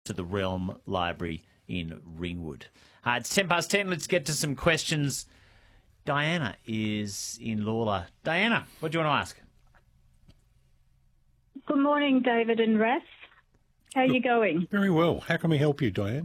to the Realm Library in Ringwood. It's 10 past 10. Let's get to some questions. Diana is in Lawler. Diana, what do you want to ask? Good morning, David and Ras. How are you going? Very well. How can we help you, Diana?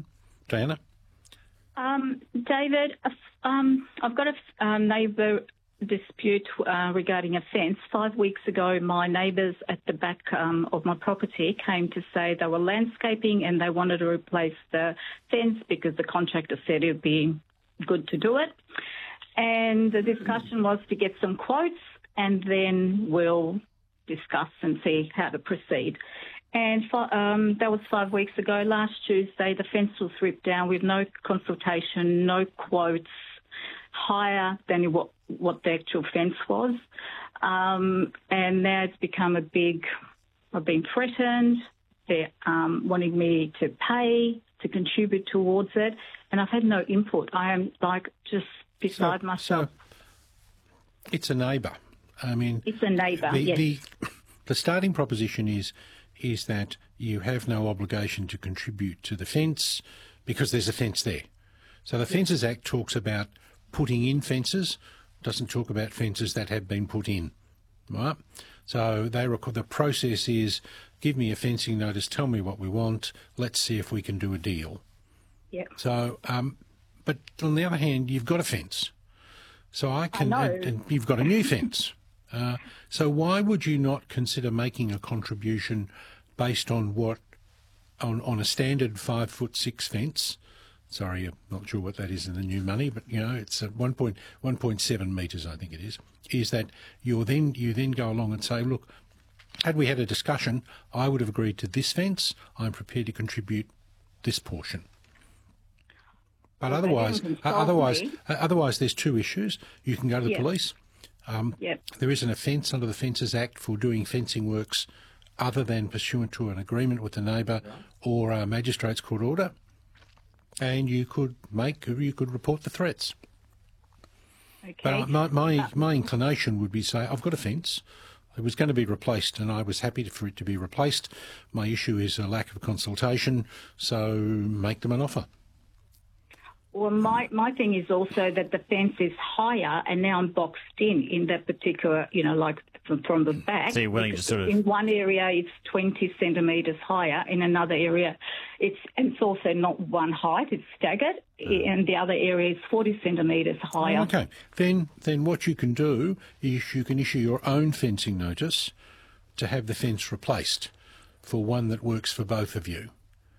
David, I've got a neighbour dispute regarding a fence. 5 weeks ago, my neighbours at the back of my property came to say they were landscaping and they wanted to replace the fence because the contractor said it would be good to do it. And the discussion was to get some quotes and then we'll discuss and see how to proceed. And that was 5 weeks ago. Last Tuesday, the fence was ripped down with no consultation, no quotes, higher than what the actual fence was. And now it's become I've been threatened. They're wanting me to pay, to contribute towards it. And I've had no input. I am just beside myself. So it's a neighbour. It's a neighbour, yes. The starting proposition is that you have no obligation to contribute to the fence because there's a fence there. So the Fences Act talks about putting in fences, doesn't talk about fences that have been put in, right? So the process is give me a fencing notice, tell me what we want, let's see if we can do a deal. Yep. So, but on the other hand, you've got a fence. So I know. And you've got a new fence. So why would you not consider making a contribution based on on a standard 5'6" fence? Sorry, I'm not sure what that is in the new money, but it's at 1.7 metres, I think it is. Is that you then go along and say, look, had we had a discussion, I would have agreed to this fence. I'm prepared to contribute this portion. But otherwise, there's two issues. You can go to the police. There isn't a fence under the Fences Act for doing fencing works other than pursuant to an agreement with the neighbour or a magistrate's court order, and you could report the threats. Okay. But my inclination would be say I've got a fence. It was going to be replaced, and I was happy for it to be replaced. My issue is a lack of consultation, so make them an offer. Well, my thing is also that the fence is higher, and now I'm boxed in that particular, like from the back. So you're willing to sort of... In one area, it's 20 centimetres higher. In another area, it's also not one height; it's staggered. And the other area is 40 centimetres higher. Okay, then what you can do is you can issue your own fencing notice to have the fence replaced for one that works for both of you.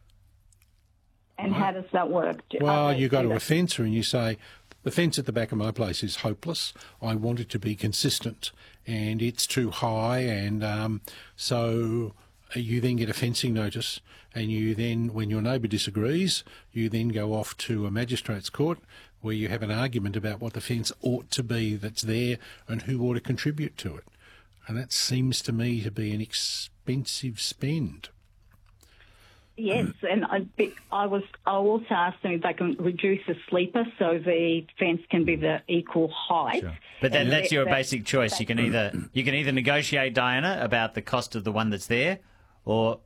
And how does that work? Well, you go to a fencer and you say, the fence at the back of my place is hopeless. I want it to be consistent and it's too high. And so you then get a fencing notice and you then, when your neighbour disagrees, you then go off to a magistrate's court where you have an argument about what the fence ought to be that's there and who ought to contribute to it. And that seems to me to be an expensive spend. Yes, and I also asked them if they can reduce the sleeper so the fence can be the equal height. Sure. But then that's your basic choice. You can either negotiate, Diana, about the cost of the one that's there, or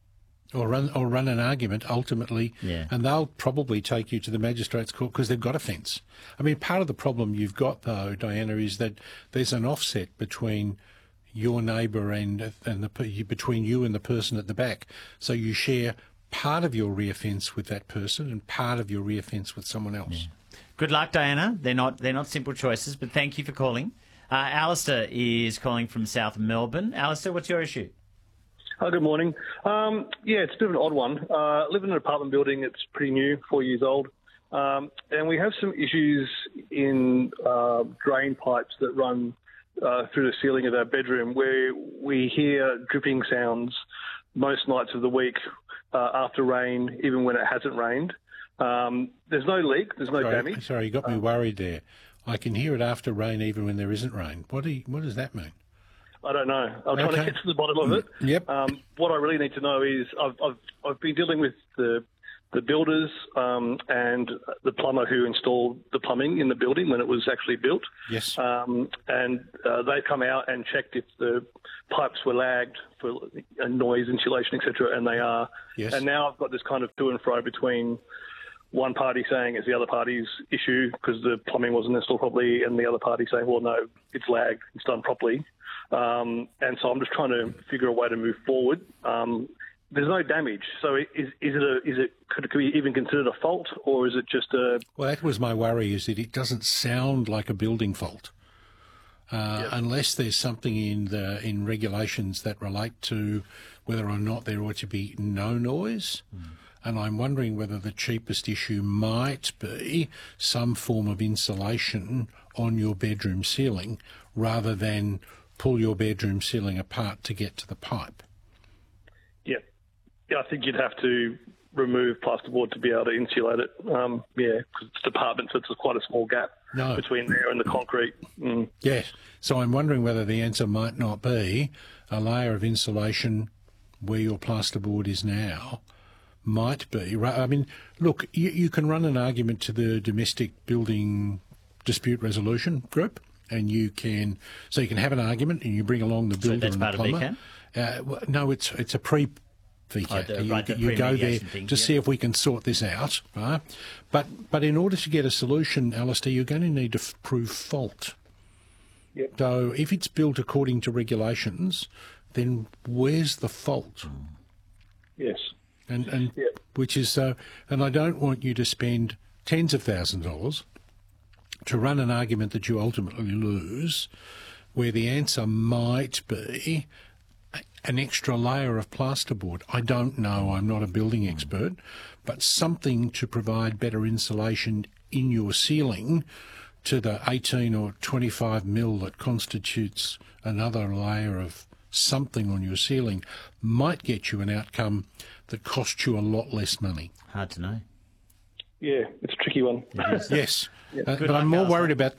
run an argument ultimately, yeah. And they'll probably take you to the magistrate's court because they've got a fence. I mean, part of the problem you've got though, Diana, is that there's an offset between your neighbour and between you and the person at the back. So you share part of your rear fence with that person and part of your rear fence with someone else. Yeah. Good luck, Diana. They're not simple choices, but thank you for calling. Alistair is calling from South Melbourne. Alistair, what's your issue? Good morning. It's a bit of an odd one. I live in an apartment building. It's pretty new, 4 years old. And we have some issues in drain pipes that run through the ceiling of our bedroom where we hear dripping sounds most nights of the week after rain, even when it hasn't rained. There's no leak, there's no damage. Sorry, you got me worried there. I can hear it after rain even when there isn't rain. What does that mean? I don't know. I'm trying to get to the bottom of it. Yep. What I really need to know is I've been dealing with the the builders and the plumber who installed the plumbing in the building when it was actually built. Yes. And they come out and checked if the pipes were lagged for noise, insulation, etc., and they are. Yes. And now I've got this kind of to and fro between one party saying it's the other party's issue because the plumbing wasn't installed properly, and the other party saying, well, no, it's lagged, it's done properly. And so I'm just trying to figure a way to move forward. There's no damage, so could it be even considered a fault, or is it just a? Well, that was my worry, is that it doesn't sound like a building fault, unless there's something in regulations that relate to whether or not there ought to be no noise. And I'm wondering whether the cheapest issue might be some form of insulation on your bedroom ceiling, rather than pull your bedroom ceiling apart to get to the pipe. Yeah, I think you'd have to remove plasterboard to be able to insulate it. Because it's an apartment, so it's quite a small gap between there and the concrete. Yes. So I'm wondering whether the answer might not be a layer of insulation where your plasterboard is now. Might be. I mean, look, you can run an argument to the Domestic Building Dispute Resolution Group, and you can have an argument, and you bring along the builder and the plumber. No, it's a VCAT. You go there to see if we can sort this out, right? But in order to get a solution, Alistair, you're going to need to prove fault. Yep. So if it's built according to regulations, then where's the fault? Yes. And which is so, and I don't want you to spend tens of thousands of dollars to run an argument that you ultimately lose, where the answer might be an extra layer of plasterboard. I don't know, I'm not a building expert, but something to provide better insulation in your ceiling to the 18 or 25 mil that constitutes another layer of something on your ceiling might get you an outcome that costs you a lot less money. Hard to know. Yeah, it's a tricky one. Yes, but luck, I'm more Alistair. worried about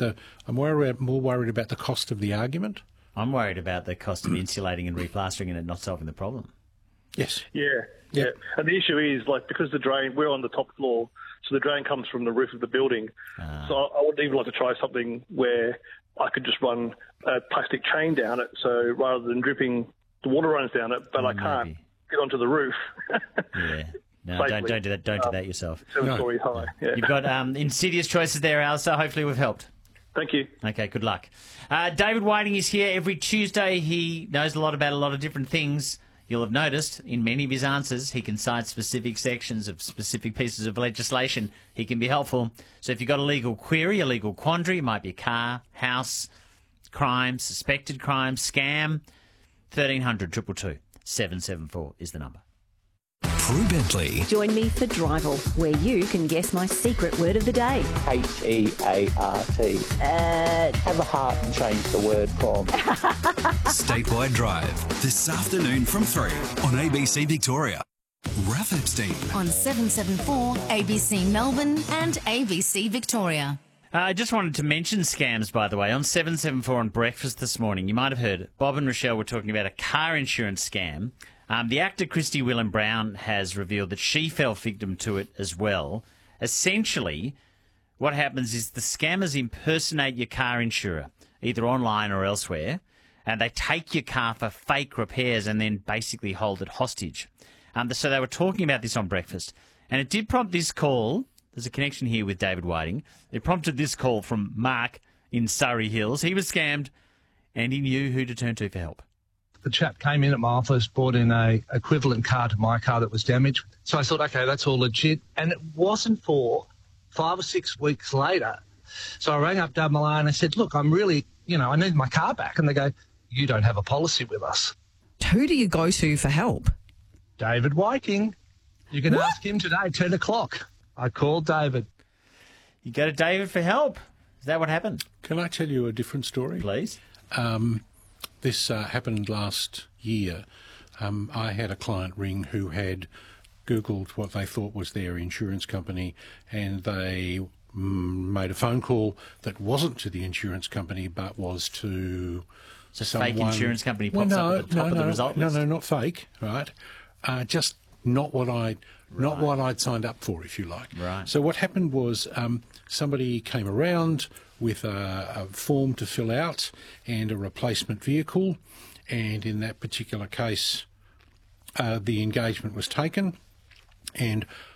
the cost of the argument. I'm worried about the cost of insulating and replastering and it not solving the problem. Yes. Yeah. And the issue is, because the drain, we're on the top floor, so the drain comes from the roof of the building. So I would even like to try something where I could just run a plastic chain down it, so rather than dripping, the water runs down it, but I can't get onto the roof. Yeah. No, don't do that. Don't do that yourself. 7 stories high. Yeah. You've got insidious choices there, Alistair. Hopefully we've helped. Thank you. Okay, good luck. David Whiting is here every Tuesday. He knows a lot about a lot of different things. You'll have noticed in many of his answers, he can cite specific sections of specific pieces of legislation. He can be helpful. So if you've got a legal query, a legal quandary, it might be a car, house, crime, suspected crime, scam, 1300 222 774 is the number. Prue Bentley. Join me for Drival, where you can guess my secret word of the day. H-E-A-R-T. Have a heart and change the word from. Statewide Drive. This afternoon from 3 on ABC Victoria. Raph Epstein. On 774 ABC Melbourne and ABC Victoria. I just wanted to mention scams, by the way, on 774 on Breakfast this morning. You might have heard Bob and Rochelle were talking about a car insurance scam. The actor Christy Willem Brown has revealed that she fell victim to it as well. Essentially, what happens is the scammers impersonate your car insurer, either online or elsewhere, and they take your car for fake repairs and then basically hold it hostage. So they were talking about this on Breakfast, and it did prompt this call. There's a connection here with David Whiting. It prompted this call from Mark in Surrey Hills. He was scammed, and he knew who to turn to for help. The chap came in at my office, brought in a equivalent car to my car that was damaged. So I thought, okay, that's all legit. And it wasn't for 5 or 6 weeks later. So I rang up WMLR and I said, look, I'm really, I need my car back. And they go, you don't have a policy with us. Who do you go to for help? David Whiting. You can ask him today, 10 o'clock. I called David. You go to David for help. Is that what happened? Can I tell you a different story? Please. This happened last year. I had a client ring who had Googled what they thought was their insurance company, and they made a phone call that wasn't to the insurance company but was to someone. Fake insurance company pops up at the top of the result list? No, not fake, right? Just not what I not what I'd signed up for, if you like. Right. So what happened was somebody came around with a form to fill out and a replacement vehicle, and in that particular case, the engagement was taken, and